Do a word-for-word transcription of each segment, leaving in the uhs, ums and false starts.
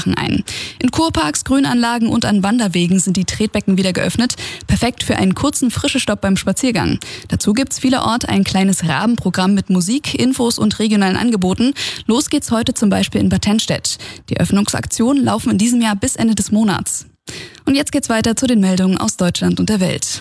Sachen ein. In Kurparks, Grünanlagen und an Wanderwegen sind die Tretbecken wieder geöffnet. Perfekt für einen kurzen Frischestopp beim Spaziergang. Dazu gibt's vielerorts ein kleines Rahmenprogramm mit Musik, Infos und regionalen Angeboten. Los geht's heute zum Beispiel in Bad Tennstedt. Die Öffnungsaktionen laufen in diesem Jahr bis Ende des Monats. Und jetzt geht's weiter zu den Meldungen aus Deutschland und der Welt.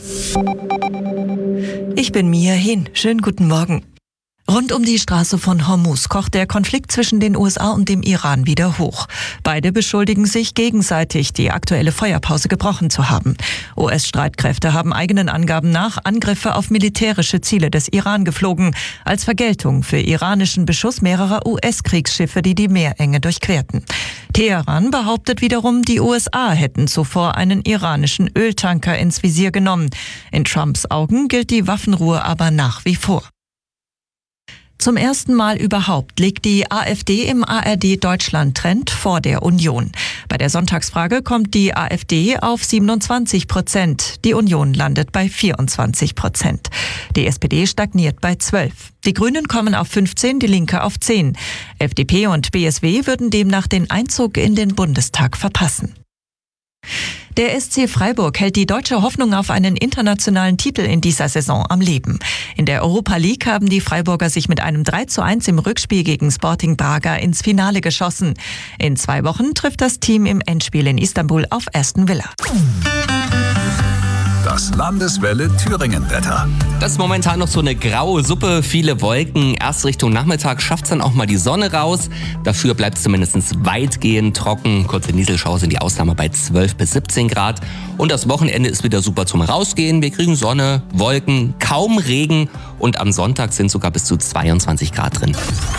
Ich bin Mia Hin. Schönen guten Morgen. Rund um die Straße von Hormuz kocht der Konflikt zwischen den U S A und dem Iran wieder hoch. Beide beschuldigen sich gegenseitig, die aktuelle Feuerpause gebrochen zu haben. U S-Streitkräfte haben eigenen Angaben nach Angriffe auf militärische Ziele des Iran geflogen, als Vergeltung für iranischen Beschuss mehrerer U S-Kriegsschiffe, die die Meerenge durchquerten. Teheran behauptet wiederum, die U S A hätten zuvor einen iranischen Öltanker ins Visier genommen. In Trumps Augen gilt die Waffenruhe aber nach wie vor. Zum ersten Mal überhaupt liegt die AfD im A R D-Deutschland-Trend vor der Union. Bei der Sonntagsfrage kommt die AfD auf siebenundzwanzig Prozent. Die Union landet bei vierundzwanzig Prozent. Die S P D stagniert bei zwölf. Die Grünen kommen auf fünfzehn, die Linke auf zehn. F D P und B S W würden demnach den Einzug in den Bundestag verpassen. Der S C Freiburg hält die deutsche Hoffnung auf einen internationalen Titel in dieser Saison am Leben. In der Europa League haben die Freiburger sich mit einem drei zu eins im Rückspiel gegen Sporting Braga ins Finale geschossen. In zwei Wochen trifft das Team im Endspiel in Istanbul auf Aston Villa. Das Landeswelle Thüringen-Wetter. Das ist momentan noch so eine graue Suppe, viele Wolken. Erst Richtung Nachmittag schafft es dann auch mal die Sonne raus. Dafür bleibt es zumindest weitgehend trocken. Kurze Nieselschauer sind die Ausnahme bei zwölf bis siebzehn Grad. Und das Wochenende ist wieder super zum Rausgehen. Wir kriegen Sonne, Wolken, kaum Regen. Und am Sonntag sind sogar bis zu zweiundzwanzig Grad drin.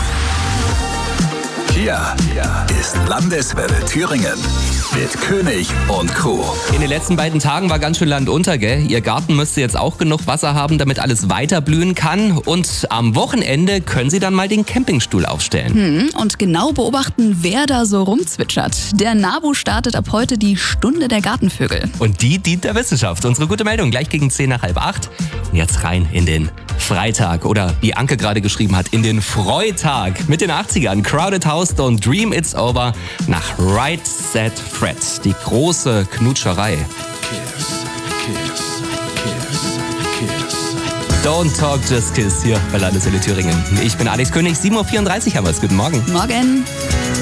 Hier ist Landeswelle Thüringen mit König und Co. In den letzten beiden Tagen war ganz schön Land unter, gell? Ihr Garten müsste jetzt auch genug Wasser haben, damit alles weiter blühen kann. Und am Wochenende können Sie dann mal den Campingstuhl aufstellen. Hm, und genau beobachten, wer da so rumzwitschert. Der NABU startet ab heute die Stunde der Gartenvögel. Und die dient der Wissenschaft. Unsere gute Meldung gleich gegen zehn nach halb acht. Und jetzt rein in den Freitag. Oder wie Anke gerade geschrieben hat, in den Freitag. Mit den achtzigern. Crowded House, Don't Dream It's Over. Nach Right Set Fred. Die große Knutscherei. Kiss, kiss, kiss, kiss. Don't Talk, Just Kiss hier bei Landeswelle Thüringen. Ich bin Alex König, sieben Uhr vierunddreißig haben wir es. Guten Morgen. Morgen.